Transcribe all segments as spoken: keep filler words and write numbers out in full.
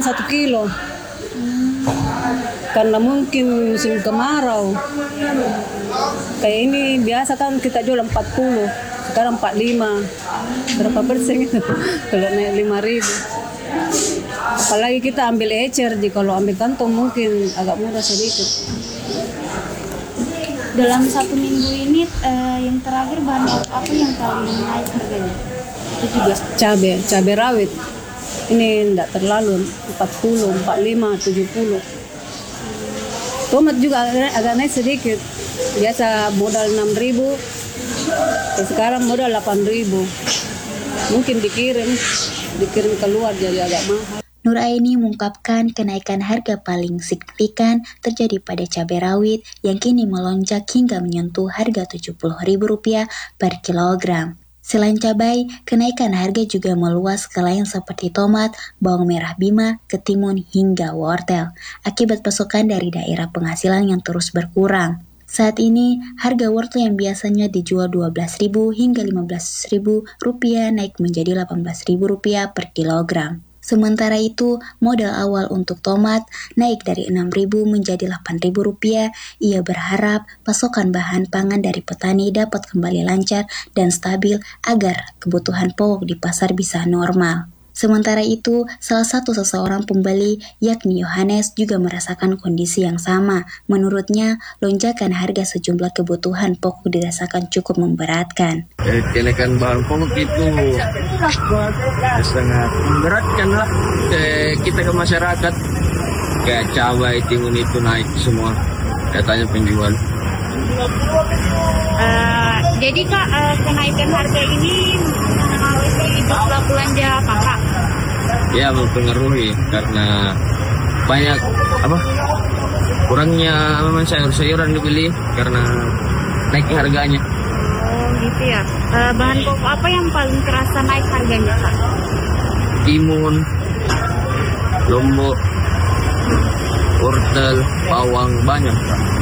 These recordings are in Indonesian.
satu kilo. Karena mungkin musim kemarau. Kayak ini biasa kan kita jual empat puluh, sekarang empat puluh lima. Berapa persen itu kalau naik lima ribu? Apalagi kita ambil ecer, jadi kalau ambil kantong mungkin agak murah sedikit. Dalam satu minggu ini eh, yang terakhir bahan pokok apa yang paling naik harganya? Itu juga cabai, cabai rawit. Ini enggak terlalu empat puluh, empat puluh lima, tujuh puluh. Tomat juga agak, agak naik sedikit. Biasa modal enam ribu, sekarang modal delapan ribu. Mungkin dikirim, dikirim keluar jadi agak mahal. Nur Aini mengungkapkan kenaikan harga paling signifikan terjadi pada cabai rawit yang kini melonjak hingga menyentuh harga tujuh puluh ribu rupiah per kilogram. Selain cabai, kenaikan harga juga meluas ke lain seperti tomat, bawang merah bima, ketimun, hingga wortel, akibat pasokan dari daerah penghasilan yang terus berkurang. Saat ini, harga wortel yang biasanya dijual dua belas ribu hingga lima belas ribu rupiah naik menjadi delapan belas ribu rupiah per kilogram. Sementara itu, modal awal untuk tomat naik dari enam ribu menjadi delapan ribu rupiah. Ia berharap pasokan bahan pangan dari petani dapat kembali lancar dan stabil agar kebutuhan pokok di pasar bisa normal. Sementara itu, salah satu seseorang pembeli, yakni Yohanes, juga merasakan kondisi yang sama. Menurutnya, lonjakan harga sejumlah kebutuhan pokok dirasakan cukup memberatkan. Eh, kenaikan bahan pokok itu sangat memberatkan lah eh, kita ke masyarakat. Kayak cabai, timun itu naik semua, katanya penjual. Uh, jadi Kak, uh, kenaikan harga ini mempengaruhi jumlah belanja Kakak? Ya, mempengaruhi karena banyak apa kurangnya memang sayur-sayuran dibeli karena naik harganya. Oh gitu ya. Uh, bahan pokok apa yang paling terasa naik harganya Kak? Timun, lombok, wortel, bawang, banyak.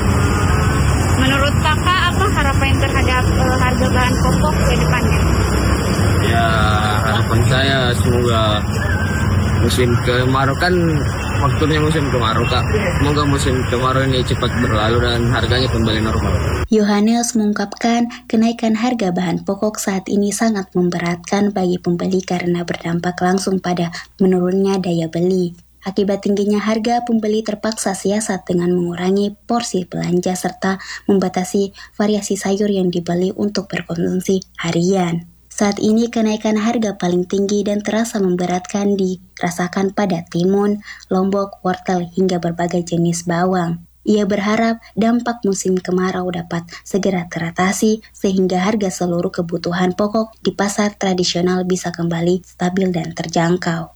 Menurut Kakak apa harapan terhadap uh, harga bahan pokok ke depannya? Ya, harapan saya semoga musim kemarau kan waktunya musim kemarau Kak. Semoga musim kemarau ini cepat berlalu dan harganya kembali normal. Yohanes mengungkapkan kenaikan harga bahan pokok saat ini sangat memberatkan bagi pembeli karena berdampak langsung pada menurunnya daya beli. Akibat tingginya harga, pembeli terpaksa siasat dengan mengurangi porsi belanja serta membatasi variasi sayur yang dibeli untuk berkonsumsi harian. Saat ini kenaikan harga paling tinggi dan terasa memberatkan dirasakan pada timun, lombok, wortel, hingga berbagai jenis bawang. Ia berharap dampak musim kemarau dapat segera teratasi sehingga harga seluruh kebutuhan pokok di pasar tradisional bisa kembali stabil dan terjangkau.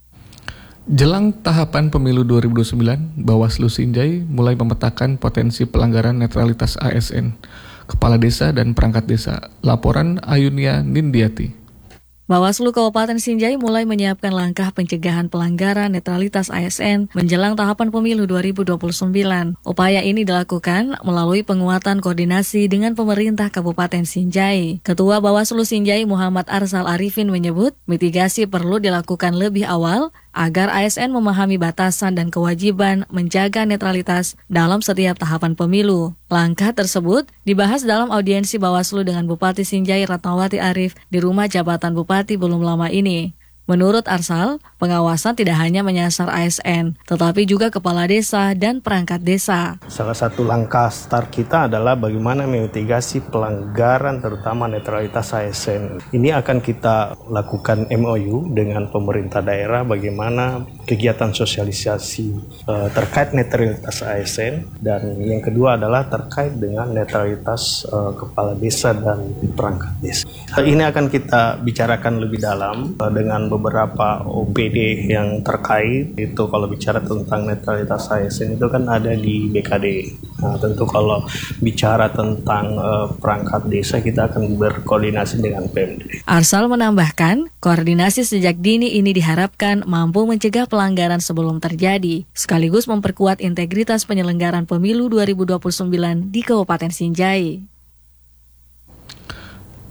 Jelang tahapan pemilu dua ribu dua puluh sembilan, Bawaslu Sinjai mulai memetakan potensi pelanggaran netralitas A S N, kepala desa dan perangkat desa. Laporan Ayunia Nindiati. Bawaslu Kabupaten Sinjai mulai menyiapkan langkah pencegahan pelanggaran netralitas A S N menjelang tahapan pemilu dua ribu dua puluh sembilan. Upaya ini dilakukan melalui penguatan koordinasi dengan pemerintah Kabupaten Sinjai. Ketua Bawaslu Sinjai Muhammad Arsal Arifin menyebut mitigasi perlu dilakukan lebih awal agar A S N memahami batasan dan kewajiban menjaga netralitas dalam setiap tahapan pemilu. Langkah tersebut dibahas dalam audiensi Bawaslu dengan Bupati Sinjai Ratnawati Arif di rumah jabatan Bupati belum lama ini. Menurut Arsal, pengawasan tidak hanya menyasar A S N, tetapi juga kepala desa dan perangkat desa. Salah satu langkah start kita adalah bagaimana memitigasi pelanggaran terutama netralitas A S N. Ini akan kita lakukan M O U dengan pemerintah daerah bagaimana kegiatan sosialisasi uh, terkait netralitas A S N, dan yang kedua adalah terkait dengan netralitas uh, kepala desa dan perangkat desa. Hal ini akan kita bicarakan lebih dalam uh, dengan beberapa O P D yang terkait. Itu kalau bicara tentang netralitas A S N itu kan ada di B K D. Nah, tentu kalau bicara tentang uh, perangkat desa kita akan berkoordinasi dengan P M D. Arsal menambahkan, koordinasi sejak dini ini diharapkan mampu mencegah pelanggaran sebelum terjadi, sekaligus memperkuat integritas penyelenggaraan pemilu dua ribu dua puluh sembilan di Kabupaten Sinjai.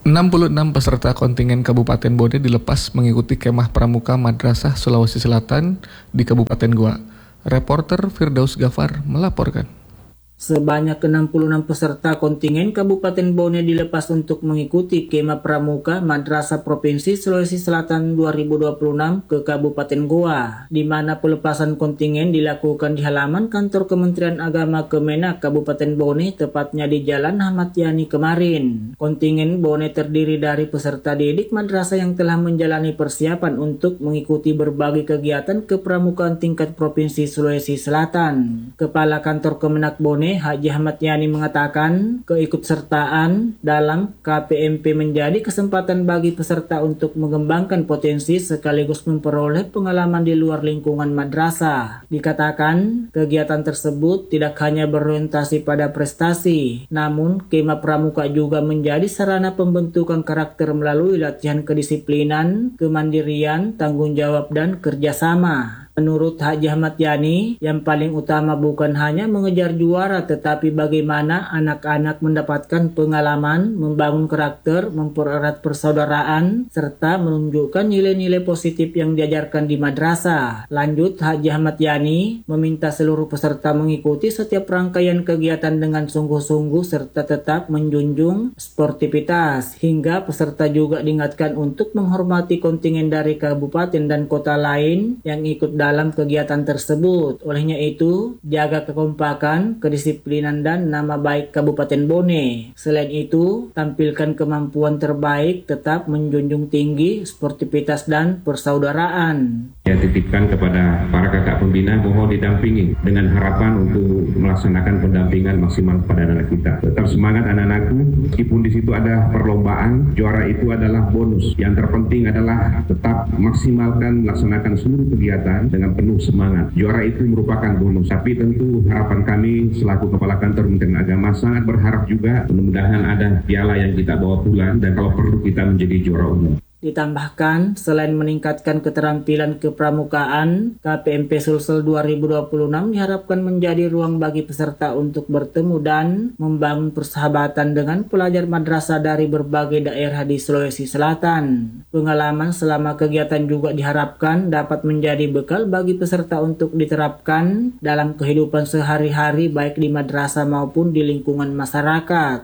enam puluh enam peserta kontingen Kabupaten Bone dilepas mengikuti kemah pramuka Madrasah Sulawesi Selatan di Kabupaten Goa. Reporter Firdaus Gafar melaporkan. Sebanyak enam puluh enam peserta kontingen Kabupaten Bone dilepas untuk mengikuti kemah pramuka Madrasah Provinsi Sulawesi Selatan dua ribu dua puluh enam ke Kabupaten Goa, di mana pelepasan kontingen dilakukan di halaman kantor Kementerian Agama Kemenak Kabupaten Bone, tepatnya di Jalan Ahmad Yani kemarin. Kontingen Bone terdiri dari peserta didik madrasah yang telah menjalani persiapan untuk mengikuti berbagai kegiatan kepramukaan tingkat Provinsi Sulawesi Selatan. Kepala Kantor Kemenak Bone Haji Ahmad Yani mengatakan keikutsertaan dalam K P M P menjadi kesempatan bagi peserta untuk mengembangkan potensi sekaligus memperoleh pengalaman di luar lingkungan madrasah. Dikatakan kegiatan tersebut tidak hanya berorientasi pada prestasi, namun kemah pramuka juga menjadi sarana pembentukan karakter melalui latihan kedisiplinan, kemandirian, tanggung jawab, dan kerjasama. Menurut Haji Ahmad Yani, yang paling utama bukan hanya mengejar juara, tetapi bagaimana anak-anak mendapatkan pengalaman, membangun karakter, mempererat persaudaraan, serta menunjukkan nilai-nilai positif yang diajarkan di madrasah. Lanjut, Haji Ahmad Yani meminta seluruh peserta mengikuti setiap rangkaian kegiatan dengan sungguh-sungguh serta tetap menjunjung sportivitas, hingga peserta juga diingatkan untuk menghormati kontingen dari kabupaten dan kota lain yang ikut dalam dalam kegiatan tersebut. Olehnya itu, jaga kekompakan, kedisiplinan, dan nama baik Kabupaten Bone. Selain itu, tampilkan kemampuan terbaik, tetap menjunjung tinggi sportivitas dan persaudaraan. Saya titipkan kepada para kakak pembina mohon didampingi dengan harapan untuk melaksanakan pendampingan maksimal kepada anak kita. Tetap semangat anak-anakku, meskipun di situ ada perlombaan, juara itu adalah bonus. Yang terpenting adalah tetap maksimalkan melaksanakan seluruh kegiatan dengan penuh semangat. Juara itu merupakan bonus, tapi tentu harapan kami selaku Kepala Kantor Kementerian Agama sangat berharap juga mudah-mudahan ada piala yang kita bawa pulang dan kalau perlu kita menjadi juara umum. Ditambahkan, selain meningkatkan keterampilan kepramukaan, K P M P Sulsel dua ribu dua puluh enam diharapkan menjadi ruang bagi peserta untuk bertemu dan membangun persahabatan dengan pelajar madrasah dari berbagai daerah di Sulawesi Selatan. Pengalaman selama kegiatan juga diharapkan dapat menjadi bekal bagi peserta untuk diterapkan dalam kehidupan sehari-hari baik di madrasah maupun di lingkungan masyarakat.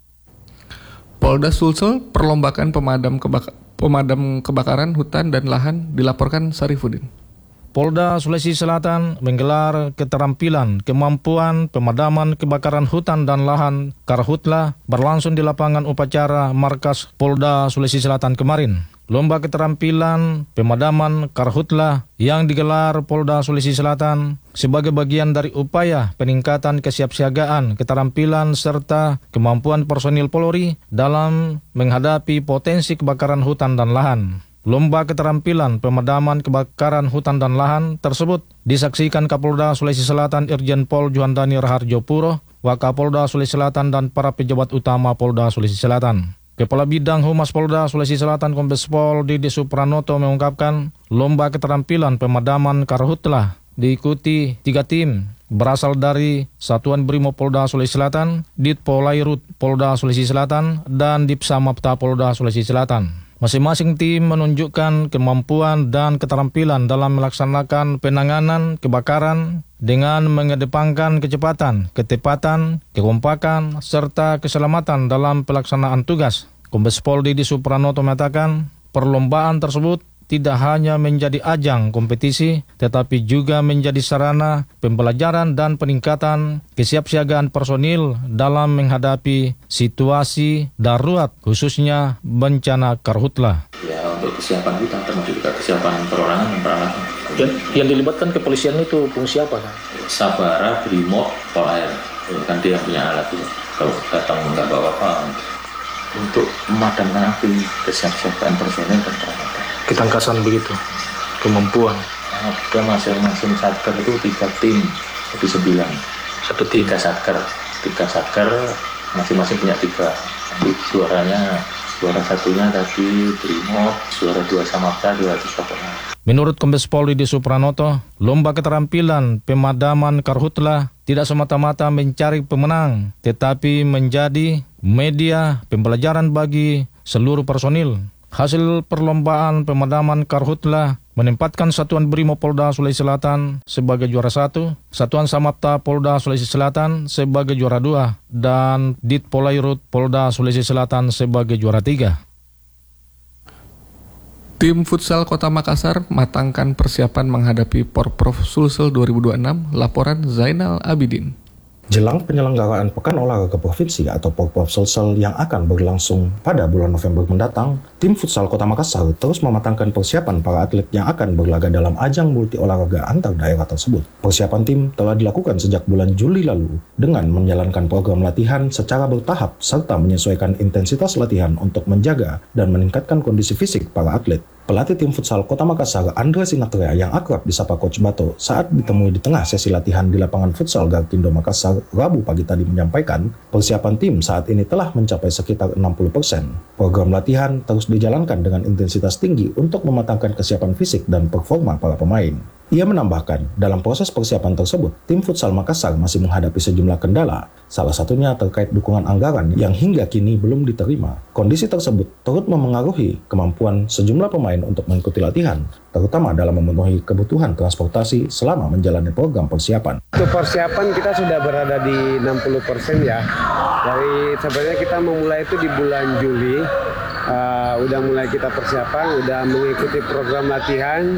Polda Sulsel perlombakan pemadam kebakaran Pemadam kebakaran hutan dan lahan dilaporkan Sarifuddin. Polda Sulawesi Selatan menggelar keterampilan kemampuan pemadaman kebakaran hutan dan lahan Karhutla berlangsung di lapangan upacara Markas Polda Sulawesi Selatan kemarin. Lomba keterampilan pemadaman Karhutla yang digelar Polda Sulawesi Selatan sebagai bagian dari upaya peningkatan kesiapsiagaan, keterampilan serta kemampuan personil Polri dalam menghadapi potensi kebakaran hutan dan lahan. Lomba keterampilan pemadaman kebakaran hutan dan lahan tersebut disaksikan Kapolda Sulawesi Selatan Irjen Pol Juandani Raharjo Puro, Wakapolda Sulawesi Selatan dan para pejabat utama Polda Sulawesi Selatan. Kepala Bidang Humas Polda Sulawesi Selatan Kombes Pol Didi Supranoto mengungkapkan lomba keterampilan pemadaman Karhutla diikuti tiga tim berasal dari Satuan Brimob Polda Sulawesi Selatan, Ditpolairut Polda Sulawesi Selatan, dan Dipsamapta Polda Sulawesi Selatan. Masing-masing tim menunjukkan kemampuan dan keterampilan dalam melaksanakan penanganan kebakaran dengan mengedepankan kecepatan, ketepatan, kekompakan, serta keselamatan dalam pelaksanaan tugas. Kombes Pol Didi Supranoto mengatakan perlombaan tersebut tidak hanya menjadi ajang kompetisi, tetapi juga menjadi sarana pembelajaran dan peningkatan kesiapsiagaan personil dalam menghadapi situasi darurat, khususnya bencana Karhutla. Ya, untuk kesiapan kita termasuk juga kesiapan perorangan dan peralatan. Yang, yang dilibatkan kepolisian itu fungsi apa? Sabara, Brimob, Polair, kan dia yang punya alat itu. Kalau datang nggak bawa apa, untuk memadamkan api, kesiapsiagaan personil dan peralatan. Ketangkasan begitu, kemampuan. Ke masing-masing satker itu tiga tim, jadi sembilan. Satu tim. Tiga satker, tiga satker, masing-masing punya tiga. Nanti suaranya, suara satunya tadi Brimob, suara dua Samapta, dua Samapta. Menurut Kombes Pol Didi Supranoto, lomba keterampilan pemadaman Karhutla tidak semata-mata mencari pemenang, tetapi menjadi media pembelajaran bagi seluruh personil. Hasil perlombaan pemadaman karhutla menempatkan Satuan Brimob Polda Sulawesi Selatan sebagai juara satu, Satuan Samapta Polda Sulawesi Selatan sebagai juara dua, dan Dit Polairut Polda Sulawesi Selatan sebagai juara tiga. Tim Futsal Kota Makassar matangkan persiapan menghadapi Porprov Sulsel dua ribu dua puluh enam, laporan Zainal Abidin. Jelang penyelenggaraan Pekan Olahraga Provinsi atau Porprov Sulsel yang akan berlangsung pada bulan November mendatang, tim Futsal Kota Makassar terus mematangkan persiapan para atlet yang akan berlaga dalam ajang multi olahraga antar daerah tersebut. Persiapan tim telah dilakukan sejak bulan Juli lalu dengan menjalankan program latihan secara bertahap serta menyesuaikan intensitas latihan untuk menjaga dan meningkatkan kondisi fisik para atlet. Pelatih tim futsal Kota Makassar, Andre Sinatria, yang akrab disapa Coach Bato, saat ditemui di tengah sesi latihan di lapangan futsal Garkindo Makassar Rabu pagi tadi menyampaikan, persiapan tim saat ini telah mencapai sekitar enam puluh persen. Program latihan terus dijalankan dengan intensitas tinggi untuk mematangkan kesiapan fisik dan performa para pemain. Ia menambahkan, dalam proses persiapan tersebut, tim futsal Makassar masih menghadapi sejumlah kendala, salah satunya terkait dukungan anggaran yang hingga kini belum diterima. Kondisi tersebut turut memengaruhi kemampuan sejumlah pemain untuk mengikuti latihan, terutama dalam memenuhi kebutuhan transportasi selama menjalani program persiapan. Untuk persiapan kita sudah berada di enam puluh persen ya. Dari sebenarnya kita memulai itu di bulan Juli, uh, udah mulai kita persiapan, udah mengikuti program latihan.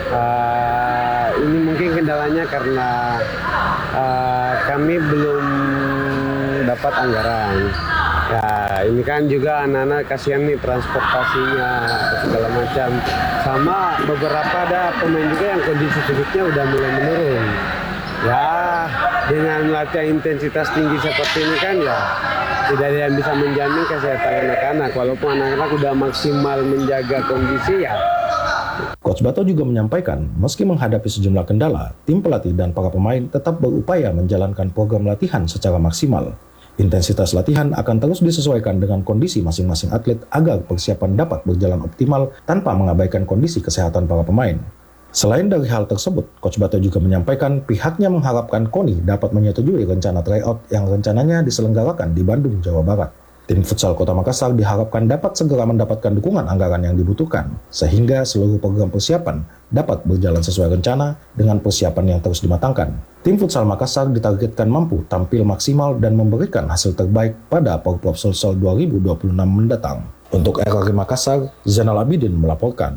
Uh, ini mungkin kendalanya karena uh, kami belum dapat anggaran. Ya, ini kan juga anak-anak kasihan nih transportasinya segala macam. Sama beberapa ada pemain juga yang kondisi fisiknya udah mulai menurun. Ya, dengan latihan intensitas tinggi seperti ini kan ya tidak ada yang bisa menjamin kesehatan anak-anak. Walaupun anak-anak udah maksimal menjaga kondisi ya. Coach Bato juga menyampaikan, meski menghadapi sejumlah kendala, tim pelatih dan para pemain tetap berupaya menjalankan program latihan secara maksimal. Intensitas latihan akan terus disesuaikan dengan kondisi masing-masing atlet agar persiapan dapat berjalan optimal tanpa mengabaikan kondisi kesehatan para pemain. Selain dari hal tersebut, Coach Bato juga menyampaikan pihaknya mengharapkan KONI dapat menyetujui rencana tryout yang rencananya diselenggarakan di Bandung, Jawa Barat. Tim futsal Kota Makassar diharapkan dapat segera mendapatkan dukungan anggaran yang dibutuhkan, sehingga seluruh program persiapan dapat berjalan sesuai rencana dengan persiapan yang terus dimatangkan. Tim futsal Makassar ditargetkan mampu tampil maksimal dan memberikan hasil terbaik pada Porprov Sulsel dua ribu dua puluh enam mendatang. Untuk R R I Makassar, Zainal Abidin melaporkan.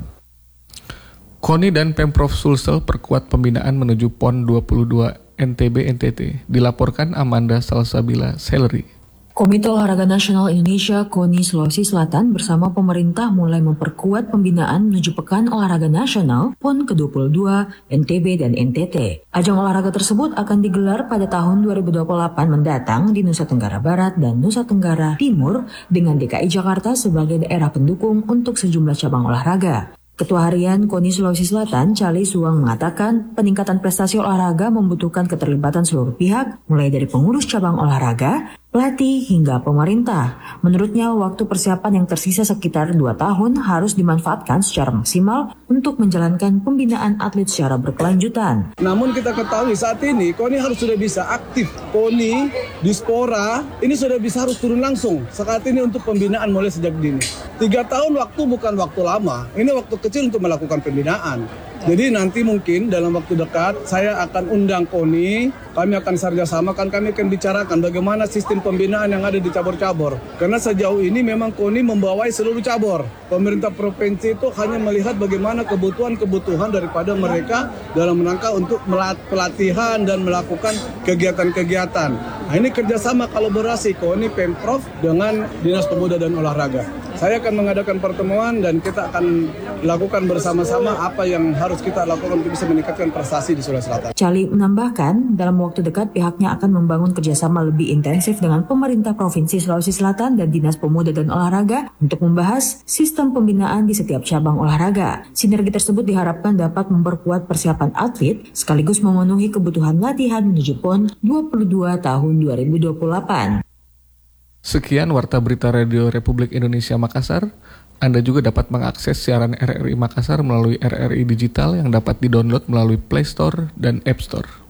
KONI dan Pemprov Sulsel perkuat pembinaan menuju PON dua puluh dua N T B N T T, dilaporkan Amanda Salsabila Sellery. Komite Olahraga Nasional Indonesia KONI Sulawesi Selatan bersama pemerintah mulai memperkuat pembinaan menuju Pekan Olahraga Nasional PON ke dua puluh dua N T B dan N T T. Ajang olahraga tersebut akan digelar pada tahun dua ribu dua puluh delapan mendatang di Nusa Tenggara Barat dan Nusa Tenggara Timur dengan D K I Jakarta sebagai daerah pendukung untuk sejumlah cabang olahraga. Ketua Harian KONI Sulawesi Selatan, Cali Suwang, mengatakan peningkatan prestasi olahraga membutuhkan keterlibatan seluruh pihak, mulai dari pengurus cabang olahraga, pelatih, hingga pemerintah. Menurutnya, waktu persiapan yang tersisa sekitar dua tahun harus dimanfaatkan secara maksimal untuk menjalankan pembinaan atlet secara berkelanjutan. Namun kita ketahui saat ini KONI harus sudah bisa aktif. KONI, Dispora, ini sudah bisa harus turun langsung saat ini untuk pembinaan mulai sejak dini. Tiga tahun waktu bukan waktu lama, ini waktu kecil untuk melakukan pembinaan. Jadi nanti mungkin dalam waktu dekat saya akan undang KONI, kami akan kerjasama, kan kami akan bicarakan bagaimana sistem pembinaan yang ada di cabur-cabur. Karena sejauh ini memang KONI membawai seluruh cabur. Pemerintah provinsi itu hanya melihat bagaimana kebutuhan-kebutuhan daripada mereka dalam rangka untuk pelatihan dan melakukan kegiatan-kegiatan. Nah, ini kerjasama kolaborasi KONI Pemprov dengan Dinas Pemuda dan Olahraga. Saya akan mengadakan pertemuan dan kita akan lakukan bersama-sama apa yang harus kita lakukan untuk bisa meningkatkan prestasi di Sulawesi Selatan. Cali menambahkan, dalam waktu dekat pihaknya akan membangun kerjasama lebih intensif dengan pemerintah Provinsi Sulawesi Selatan dan Dinas Pemuda dan Olahraga untuk membahas sistem pembinaan di setiap cabang olahraga. Sinergi tersebut diharapkan dapat memperkuat persiapan atlet sekaligus memenuhi kebutuhan latihan menuju PON dua puluh dua tahun dua ribu dua puluh delapan. Sekian Warta Berita Radio Republik Indonesia Makassar. Anda juga dapat mengakses siaran R R I Makassar melalui R R I Digital yang dapat didownload melalui Play Store dan App Store.